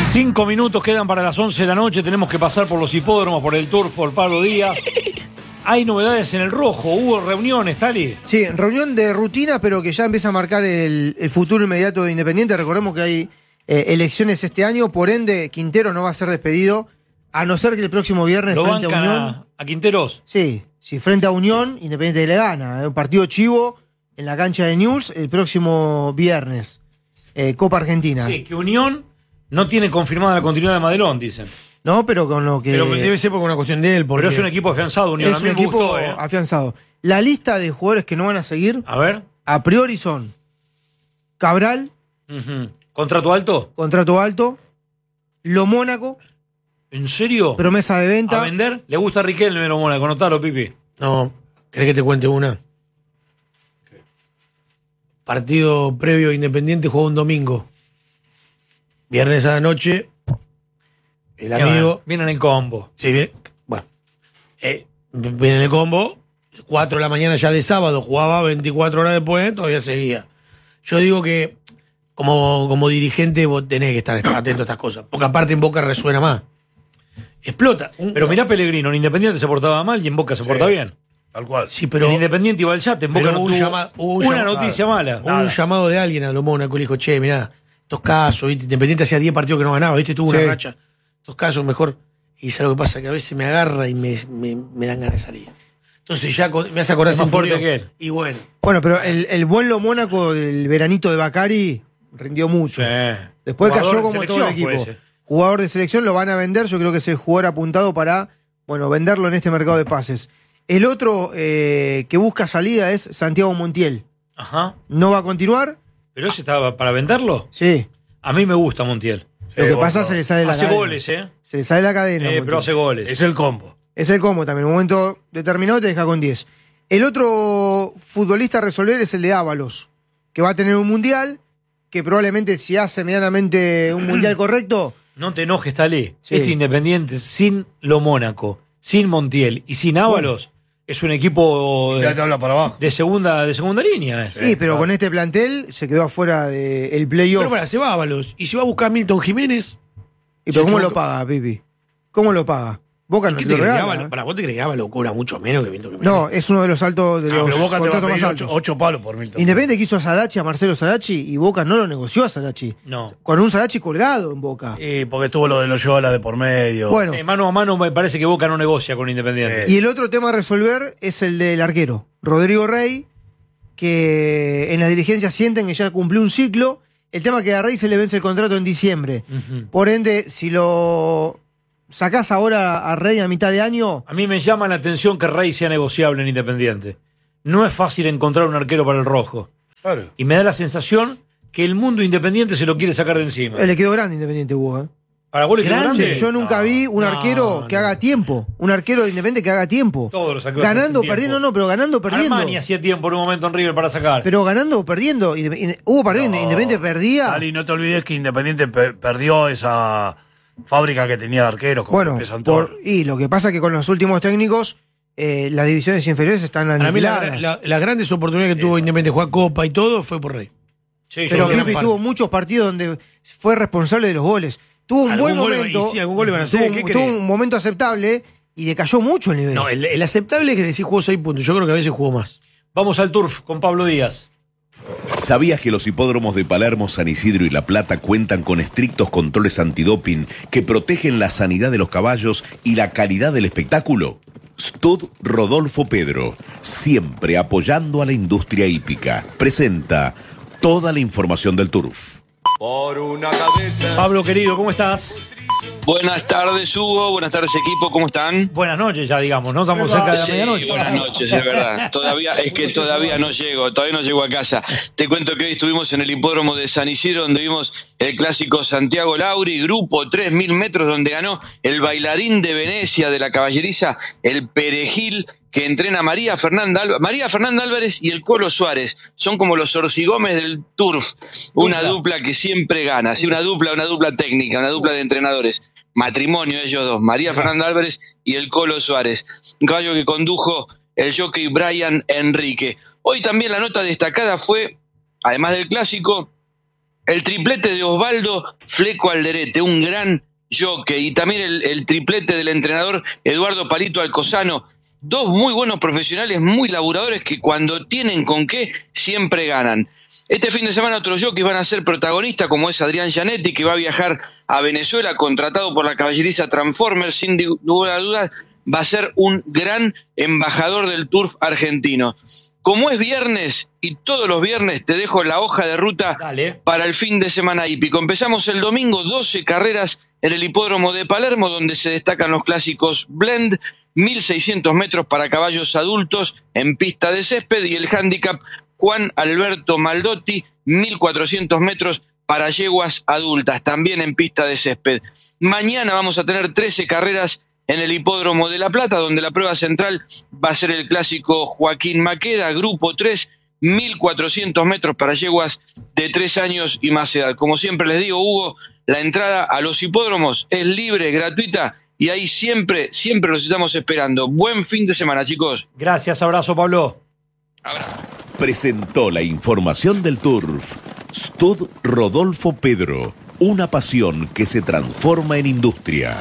5 minutos quedan para las 11 de la noche. Tenemos que pasar por los hipódromos, por el Turf, por Pablo Díaz. Hay novedades en el rojo. ¿Hubo reuniones, Tali? Sí, reunión de rutina, pero que ya empieza a marcar el futuro inmediato de Independiente. Recordemos que hay elecciones este año, por ende, Quintero no va a ser despedido, a no ser que el próximo viernes ¿Lo frente a bancan Unión. a Quinteros? Sí, si frente a Unión, Independiente le gana. Un partido chivo en la cancha de News el próximo viernes. Copa Argentina. Sí, que Unión no tiene confirmada la continuidad de Madelón, dicen. No, pero con lo que. Pero debe ser por una cuestión de él. Porque Pero es un equipo afianzado, Unión. Es A mí un me equipo gustó, afianzado. La lista de jugadores que no van a seguir, A ver. a priori son Cabral, ¿Contrato alto? contrato alto, Lo Mónaco, ¿En serio? promesa de ¿A venta. vender? ¿Le gusta a Riquelme en Mónaco? Anotalo, Pipi. No, ¿querés que te cuente una? Partido previo Independiente jugó un domingo. Viernes a la noche, el amigo. Viene en el combo. Sí, bien. Bueno. Viene en el combo. 4 de la mañana ya de sábado, jugaba 24 horas después, todavía seguía. Yo digo que como dirigente vos tenés que estar atento a estas cosas. Porque aparte en Boca resuena más. Explota. Pero mirá Pellegrino, en Independiente se portaba mal y en Boca se porta bien. Tal cual. Sí, pero. En Independiente iba al yate, en Boca Pero no hubo un tuvo hubo un una llamado. noticia mala. Hubo un llamado de alguien a lo Mónaco y le dijo, che, mirá, estos casos, ¿viste? Independiente hacía 10 partidos que no ganaba, ¿viste? Tuvo una Sí. racha. Estos casos mejor. Y ¿sabes lo que pasa? Que a veces me agarra y me dan ganas de salir. Entonces ya me hace acordar Es más ese fuerte partido. que él. Y bueno. Bueno, pero el buen Lo Mónaco del veranito de Bacari rindió mucho. Sí. Después Jugador cayó de como todo el selección equipo. fue ese. Jugador de selección lo van a vender, yo creo que es el jugador apuntado para, bueno, venderlo en este mercado de pases. El otro que busca salida es Santiago Montiel. Ajá. ¿No va a continuar? ¿Pero ese estaba para venderlo? Sí. A mí me gusta Montiel. Lo que vos pasa no. se le sale la Hace cadena. goles, Se le sale la cadena. pero Montiel. hace goles. Es el combo. Es el combo también. En un momento determinado te deja con 10. El otro futbolista a resolver es el de Ábalos, que va a tener un mundial, que probablemente si hace medianamente un mundial correcto. No te enojes, Talí. Sí. Este Independiente sin Lo Mónaco, sin Montiel y sin Ábalos es un equipo Ya te habla para abajo. de segunda línea. Sí, pero con este plantel se quedó afuera del playoff. Pero para, se va Ábalos. Y se va a buscar a Milton Jiménez. ¿Y pero se cómo equivocó. lo paga, Pipi? ¿Cómo lo paga? Boca no ¿Qué te te lo crees que regala. Ábalos? ¿eh? Para vos te crees que Ábalos cobra mucho menos que Milton Jiménez. No, es uno de los altos, de los Pero Boca te va a contratos más pedir altos. 8 palos por Milton. Independiente quiso a Sarachi, a Marcelo Sarachi, y Boca no lo negoció a Sarachi. No. Con un Sarachi colgado en Boca. Porque estuvo lo de Loyola de por medio. Bueno, Mano a mano me parece que Boca no negocia con Independiente. y el otro tema a resolver es el del arquero, Rodrigo Rey, que en las dirigencias sienten que ya cumplió un ciclo. El tema es que a Rey se le vence el contrato en diciembre. Por ende, si lo sacás ahora a Rey a mitad de año, A mí me llama la atención que Rey sea negociable en Independiente. No es fácil encontrar un arquero para el rojo. Claro. Y me da la sensación que el mundo Independiente se lo quiere sacar de encima. le quedó grande Independiente Hugo. ¿Para vos le quedó Grande. grande? Yo nunca vi un arquero que haga tiempo. Un arquero de Independiente que haga tiempo. Todos los arqueros Ganando, hacen tiempo. perdiendo, no, pero ganando, perdiendo. Armani hacía tiempo en un momento en River para sacar. Pero ganando o perdiendo. Hubo partidos, Independiente perdía. Dali, no te olvides que Independiente perdió esa fábrica que tenía de arqueros como Bueno, Pepe Santoro. y lo que pasa es que con los últimos técnicos, las divisiones inferiores están Para mí aniquiladas. las grandes oportunidades que tuvo Independiente jugar Copa y todo fue por Rey. Sí, yo Pero creo que Pipi gran tuvo parte. muchos partidos donde fue responsable de los goles. Tuvo un buen Algún gol- momento. y sí, algún gol iban a hacer, tuvo, ¿qué tuvo crees? un momento aceptable y decayó mucho el nivel. No, el aceptable es que decís jugó 6 puntos. Yo creo que a veces jugó más. Vamos al Turf con Pablo Díaz. ¿Sabías que los hipódromos de Palermo, San Isidro y La Plata cuentan con estrictos controles antidoping que protegen la sanidad de los caballos y la calidad del espectáculo? Stud Rodolfo Pedro, siempre apoyando a la industria hípica, presenta toda la información del Turf. Pablo, querido, ¿cómo estás? Buenas tardes, Hugo. Buenas tardes, equipo. ¿Cómo están? Buenas noches ya, digamos, ¿no? Estamos cerca de la Sí, medianoche. buenas noches, es verdad. Todavía no llego a casa. Te cuento que hoy estuvimos en el hipódromo de San Isidro, donde vimos el clásico Santiago Lauri, grupo 3000 metros, donde ganó el bailarín de Venecia de la caballeriza, el Perejil, que entrena María Fernanda Álvarez y el Colo Suárez. Son como los Orsigómez del Turf, una dupla que siempre gana, sí, una dupla técnica, una dupla de entrenadores. Matrimonio ellos dos, María Fernanda Álvarez y el Colo Suárez. Un caballo que condujo el jockey Brian Enrique. Hoy también la nota destacada fue, además del clásico, el triplete de Osvaldo Fleco Alderete, un gran jockey, y también el triplete del entrenador Eduardo Palito Alcozano, dos muy buenos profesionales, muy laburadores, que cuando tienen con qué, siempre ganan. Este fin de semana otros jockeys van a ser protagonistas, como es Adrián Gianetti, que va a viajar a Venezuela, contratado por la caballeriza Transformers, sin ninguna duda va a ser un gran embajador del turf argentino. Como es viernes, y todos los viernes te dejo la hoja de ruta para el fin de semana hípico. Empezamos el domingo, 12 carreras en el hipódromo de Palermo, donde se destacan los clásicos Blend, 1.600 metros para caballos adultos en pista de césped, y el handicap Juan Alberto Maldotti, 1.400 metros para yeguas adultas, también en pista de césped. Mañana vamos a tener 13 carreras en el hipódromo de La Plata, donde la prueba central va a ser el clásico Joaquín Maqueda, grupo 3, 1.400 metros para yeguas de 3 años y más edad. Como siempre les digo, Hugo, la entrada a los hipódromos es libre, gratuita, y ahí siempre los estamos esperando. Buen fin de semana, chicos. Gracias, abrazo, Pablo. Presentó la información del turf Stud Rodolfo Pedro, una pasión que se transforma en industria.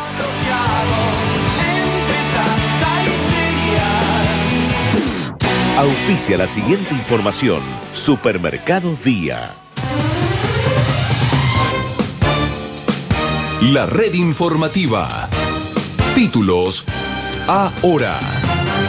Auspicia la siguiente información: Supermercados Día. La red informativa. Títulos ahora.